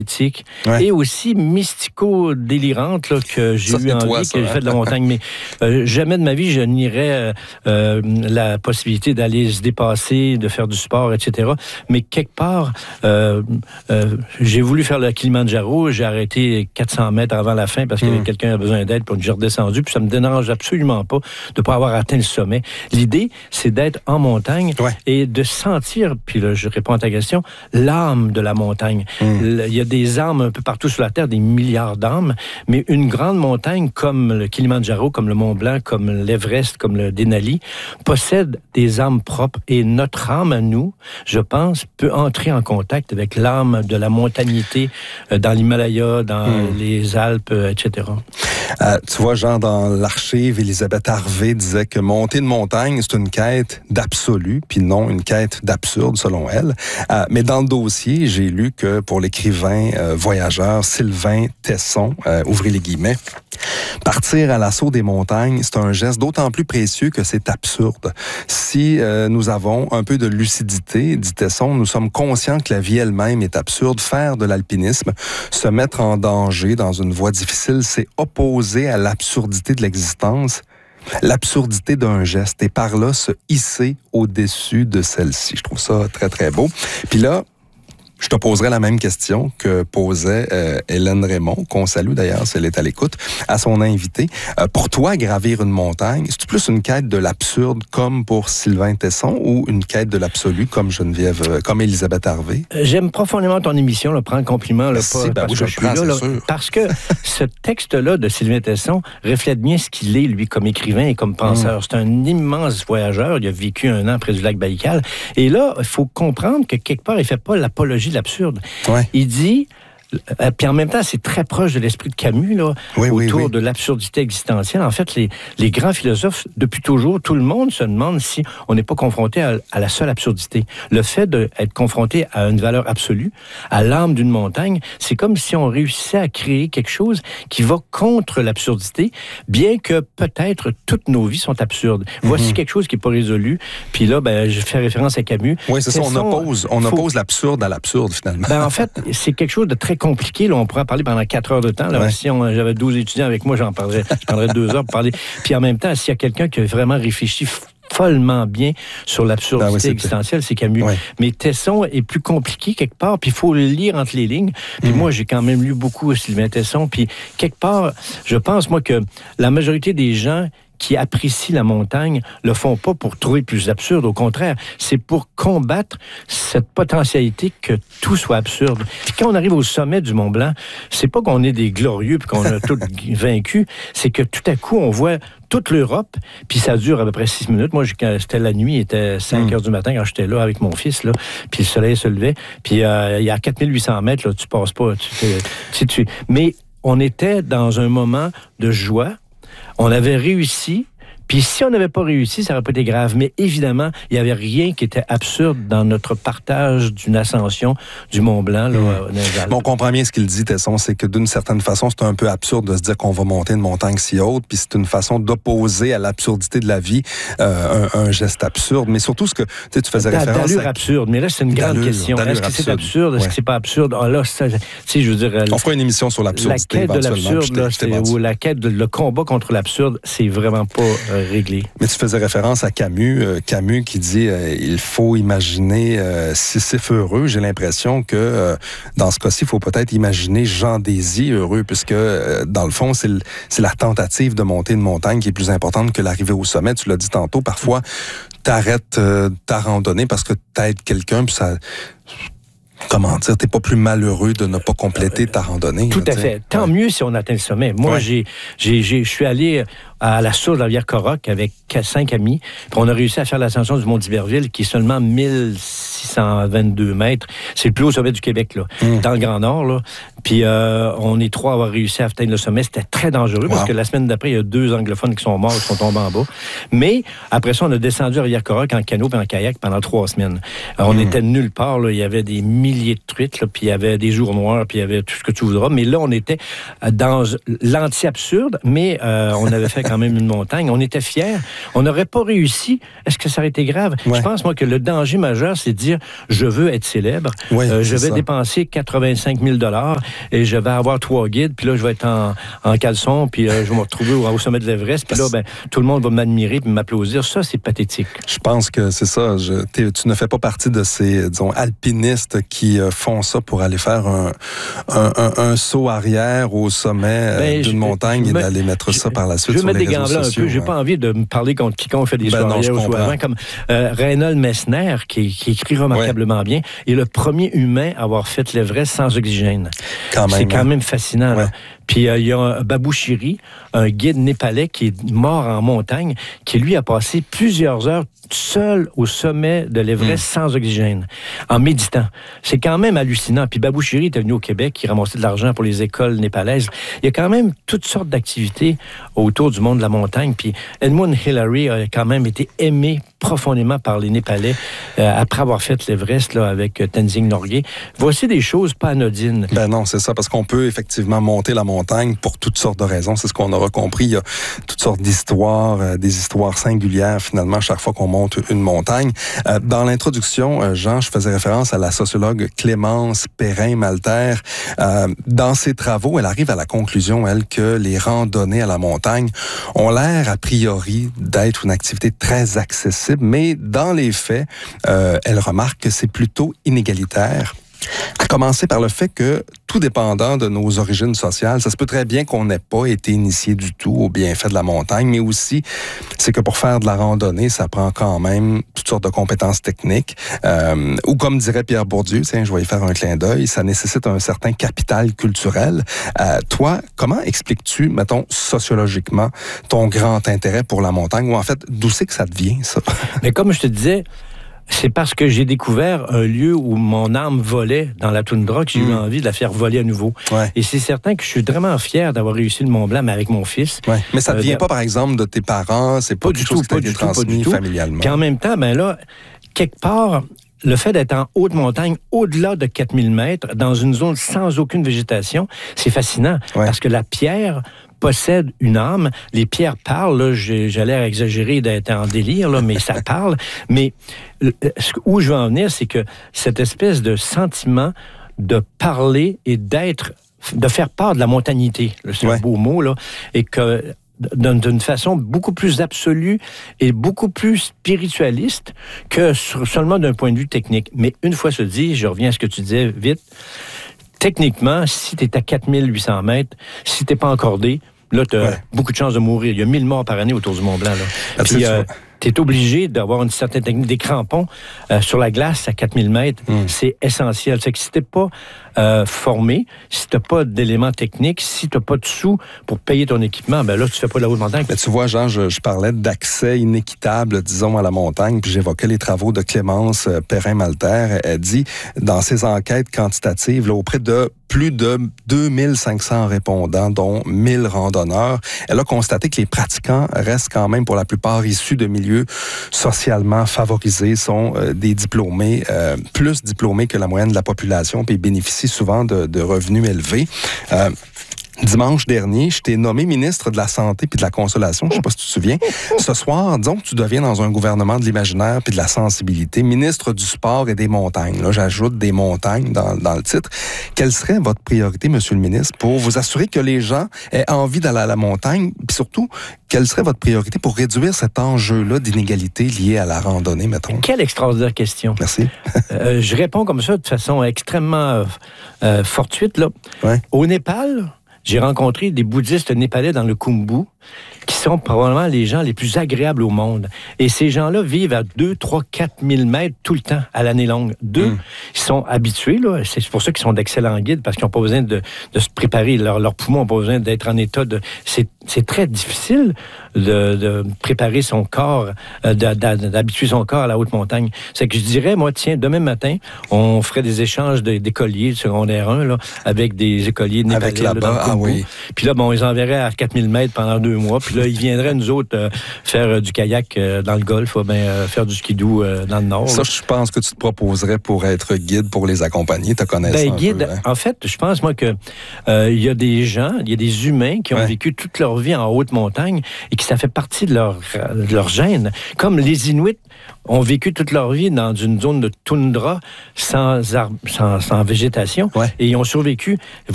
et aussi mystico-délirante là, que j'ai eu envie, que j'ai fait de la montagne. Mais jamais de ma vie, je nierais la possibilité d'aller se dépasser, de faire du sport, etc. Mais quelque part, j'ai voulu faire le Kilimanjaro, j'ai arrêté 400 mètres avant la fin parce que quelqu'un a besoin d'aide, puis j'ai redescendu, puis ça me dérange absolument pas de ne pas avoir atteint le sommet. L'idée, c'est d'être en montagne et de sentir, puis là, je réponds à ta question, l'âme de la montagne. Il y a des âmes un peu partout sur la Terre, des milliards d'âmes, mais une grande montagne comme le Kilimanjaro, comme le Mont Blanc, comme l'Everest, comme le Denali, possède des âmes propres et notre âme à nous, je pense, peut entrer en contact avec l'âme de la montagnité dans l'Himalaya, dans les Alpes, etc. Tu vois, Jean, dans l'archive, Elisabeth Harvey disait que monter une montagne, c'est une quête d'absolu, puis non une quête d'absurde, selon elle. Mais dans le dossier, j'ai lu que pour l'écrivain voyageur Sylvain Tesson, ouvrez les guillemets, partir à l'assaut des montagnes, c'est un geste d'autant plus précieux que c'est absurde. Si nous avons un peu de lucidité, dit Tesson, nous sommes conscients que la vie elle-même est absurde. Faire de l'alpinisme, se mettre en danger dans une voie difficile, c'est opposer à l'absurdité de l'existence, l'absurdité d'un geste, et par là se hisser au-dessus de celle-ci. Je trouve ça très, très beau. Puis là, je te poserai la même question que posait Hélène Raymond, qu'on salue d'ailleurs si elle est à l'écoute, à son invité. Pour toi, gravir une montagne, c'est plus une quête de l'absurde comme pour Sylvain Tesson ou une quête de l'absolu comme Geneviève, comme Elisabeth Harvey? J'aime profondément ton émission, là, prends un compliment. Là, parce que je suis là, parce que ce texte-là de Sylvain Tesson reflète bien ce qu'il est, lui, comme écrivain et comme penseur. C'est un immense voyageur. Il a vécu 1 an près du lac Baïkal. Et là, il faut comprendre que quelque part, il ne fait pas l'apologie de l'absurde. Il dit, puis en même temps, c'est très proche de l'esprit de Camus, là, autour de l'absurdité existentielle. En fait, les grands philosophes, depuis toujours, tout le monde se demande si on n'est pas confronté à la seule absurdité. Le fait d'être confronté à une valeur absolue, à l'âme d'une montagne, c'est comme si on réussissait à créer quelque chose qui va contre l'absurdité, bien que peut-être toutes nos vies sont absurdes. Voici quelque chose qui n'est pas résolu. Puis là, je fais référence à Camus. Oui, c'est ça, on oppose l'absurde à l'absurde, finalement. En fait, c'est quelque chose de très compliqué. Là, on pourrait en parler pendant 4 heures de temps. Là, si j'avais 12 étudiants avec moi, je prendrais 2 heures pour parler. Puis en même temps, s'il y a quelqu'un qui a vraiment réfléchi follement bien sur l'absurdité existentielle, c'est Camus. Mais Tesson est plus compliqué quelque part, puis il faut le lire entre les lignes. Puis moi, j'ai quand même lu beaucoup Sylvain Tesson, puis quelque part, je pense, moi, que la majorité des gens qui apprécient la montagne le font pas pour trouver plus absurde. Au contraire, c'est pour combattre cette potentialité que tout soit absurde. Puis quand on arrive au sommet du Mont Blanc, c'est pas qu'on est des glorieux puis qu'on a tout vaincu, c'est que tout à coup, on voit toute l'Europe, puis ça dure à peu près 6 minutes. Moi, c'était la nuit, il était 5 heures du matin quand j'étais là avec mon fils, là, puis le soleil se levait, puis il y a 4800 mètres, là, tu passes pas. Mais on était dans un moment de joie. On avait réussi, puis si on n'avait pas réussi, ça n'aurait pas été grave. Mais évidemment, il n'y avait rien qui était absurde dans notre partage d'une ascension du Mont Blanc. Là, on comprend bien ce qu'il dit, Tesson, c'est que d'une certaine façon, c'est un peu absurde de se dire qu'on va monter une montagne si haute, puis c'est une façon d'opposer à l'absurdité de la vie un geste absurde. Mais surtout, ce que tu faisais référence d'allure absurde, mais là, c'est une grande question. Est-ce que c'est absurde? Est-ce que c'est pas absurde? Là, je veux dire... On fera une émission sur l'absurdité. La quête de l'absurde, là, ou la quête le combat contre l'absurde, c'est vraiment pas... réglé. Mais tu faisais référence à Camus. Camus qui dit il faut imaginer Sisyphe heureux. J'ai l'impression que dans ce cas-ci, il faut peut-être imaginer Jean Désy heureux, puisque dans le fond, c'est la tentative de monter une montagne qui est plus importante que l'arrivée au sommet. Tu l'as dit tantôt, parfois, t'arrêtes ta randonnée parce que t'aides quelqu'un, puis ça... Comment dire, t'es pas plus malheureux de ne pas compléter ta randonnée. Tout à fait. Tant mieux si on atteint le sommet. Moi, je suis allé à la source de la rivière Coroc avec 5 amis. Puis on a réussi à faire l'ascension du Mont d'Iberville, qui est seulement 1622 mètres. C'est le plus haut sommet du Québec, là, dans le Grand Nord. Là. Puis on est 3 à avoir réussi à atteindre le sommet. C'était très dangereux parce que la semaine d'après, il y a 2 anglophones qui sont morts, qui sont tombés en bas. Mais après ça, on a descendu à la rivière Coroc en canot et en kayak pendant 3 semaines. On était nulle part. Là. Il y avait des milliers de truites, là, puis il y avait des jours noirs, puis il y avait tout ce que tu voudras. Mais là, on était dans l'anti-absurde, mais on avait fait quand même une montagne. On était fiers. On n'aurait pas réussi. Est-ce que ça aurait été grave? Ouais. Je pense, moi, que le danger majeur, c'est de dire, je veux être célèbre. Ouais, je vais dépenser 85 000 $ et je vais avoir 3 guides. Puis là, je vais être en caleçon. Puis je vais me retrouver au sommet de l'Everest. Puis là, tout le monde va m'admirer puis m'applaudir. Ça, c'est pathétique. Je pense que c'est ça. Tu ne fais pas partie de ces, disons, alpinistes qui font ça pour aller faire un saut arrière au sommet d'une montagne et d'aller mettre ça par la suite sur les réseaux sociaux. Je vais mettre des gants là un peu. J'ai pas envie de me parler contre quiconque fait des sauts arrière ou sauts avant, comme Reinhold Messner, qui écrit remarquablement bien, est le premier humain à avoir fait l'Everest sans oxygène. C'est quand même fascinant. Ouais. Puis il y a Babou Shiri, un guide népalais qui est mort en montagne, qui lui a passé plusieurs heures seul au sommet de l'Everest sans oxygène, en méditant. C'est quand même hallucinant. Puis Babou Shiri est venu au Québec, il ramassait de l'argent pour les écoles népalaises. Il y a quand même toutes sortes d'activités autour du monde de la montagne. Puis Edmund Hillary a quand même été aimé profondément par les Népalais après avoir fait l'Everest là, avec Tenzing Norgay. Voici des choses pas anodines. Ben non, c'est ça, parce qu'on peut effectivement monter la montagne pour toutes sortes de raisons. C'est ce qu'on aura compris. Il y a toutes sortes d'histoires, des histoires singulières finalement chaque fois qu'on monte une montagne. Dans l'introduction, Jean, je faisais référence à la sociologue Clémence Perrin-Malter. Dans ses travaux, elle arrive à la conclusion, elle, que les randonnées à la montagne ont l'air a priori d'être une activité très accessible, mais dans les faits, elle remarque que c'est plutôt inégalitaire. À commencer par le fait que, tout dépendant de nos origines sociales, ça se peut très bien qu'on n'ait pas été initié du tout aux bienfaits de la montagne, mais aussi, c'est que pour faire de la randonnée, ça prend quand même toutes sortes de compétences techniques. Ou comme dirait Pierre Bourdieu, tiens, je vais y faire un clin d'œil, ça nécessite un certain capital culturel. Toi, comment expliques-tu, mettons, sociologiquement, ton grand intérêt pour la montagne, ou en fait, d'où c'est que ça te vient, ça? Mais comme je te disais, c'est parce que j'ai découvert un lieu où mon âme volait dans la toundra que j'ai eu envie de la faire voler à nouveau. Ouais. Et c'est certain que je suis vraiment fier d'avoir réussi le Mont-Blanc, mais avec mon fils. Ouais. Mais ça ne vient pas, par exemple, de tes parents? C'est pas du tout, pas du tout, transmis familialement. Puis en même temps, ben là, quelque part, le fait d'être en haute montagne, au-delà de 4000 mètres, dans une zone sans aucune végétation, c'est fascinant. Ouais. Parce que la pierre possède une âme. Les pierres parlent. Là, j'ai l'air exagéré d'être en délire, là, mais ça parle. Mais où je veux en venir, c'est que cette espèce de sentiment de parler et de faire part de la montanité, c'est un beau mot, là, et que d'une façon beaucoup plus absolue et beaucoup plus spiritualiste que seulement d'un point de vue technique. Mais une fois ce dit, je reviens à ce que tu disais vite, techniquement, si tu es à 4800 mètres, si tu n'es pas encordé, là, tu as beaucoup de chances de mourir. Il y a 1000 morts par année autour du Mont-Blanc. Puis, tu es obligé d'avoir une certaine technique. Des crampons sur la glace à 4000 mètres, c'est essentiel. C'est que si tu n'es pas formé, si tu n'as pas d'éléments techniques, si tu n'as pas de sous pour payer ton équipement, ben là, tu ne fais pas de la haute montagne. Mais tu vois, Jean, je parlais d'accès inéquitable, disons, à la montagne, puis j'évoquais les travaux de Clémence Perrin-Malter. Elle dit, dans ses enquêtes quantitatives, là, auprès de plus de 2500 répondants, dont 1000 randonneurs, elle a constaté que les pratiquants restent quand même, pour la plupart, issus de milieux socialement favorisés, sont des diplômés, plus diplômés que la moyenne de la population, puis bénéficient souvent de revenus élevés. Dimanche dernier, je t'ai nommé ministre de la Santé puis de la Consolation. Je ne sais pas si tu te souviens. Ce soir, disons que tu deviens dans un gouvernement de l'imaginaire puis de la sensibilité, ministre du Sport et des Montagnes. Là, j'ajoute des montagnes dans le titre. Quelle serait votre priorité, monsieur le ministre, pour vous assurer que les gens aient envie d'aller à la montagne? Puis surtout, quelle serait votre priorité pour réduire cet enjeu-là d'inégalité lié à la randonnée, mettons? Quelle extraordinaire question. Merci. Je réponds comme ça de façon extrêmement fortuite. Là. Ouais. Au Népal, j'ai rencontré des bouddhistes népalais dans le Khumbu qui sont probablement les gens les plus agréables au monde. Et ces gens-là vivent à 2, 3, 4 000 mètres tout le temps, à l'année longue. Ils sont habitués, là. C'est pour ça qu'ils sont d'excellents guides, parce qu'ils n'ont pas besoin de se préparer. Leurs poumons n'ont pas besoin d'être en état de... C'est très difficile de préparer son corps, d'habituer son corps à la haute montagne. C'est que je dirais, moi, tiens, demain matin, on ferait des échanges d'écoliers de secondaire 1, là, avec des écoliers népalais. Avec là-bas, Puis là, on les enverrait à 4000 mètres pendant 2 2 mois. Puis là, ils viendraient, nous autres, faire du kayak dans le Golfe, ou bien faire du skidoo dans le Nord. Ça, je pense que tu te proposerais pour être guide pour les accompagner, te connaissant guide, un peu, hein? en fait, je pense, moi, que il y a des gens, il y a des humains qui ont vécu toute leur vie en haute montagne et que ça fait partie de leur gène. Comme les Inuits ont vécu toute leur vie dans une zone de toundra sans végétation et ils ont survécu.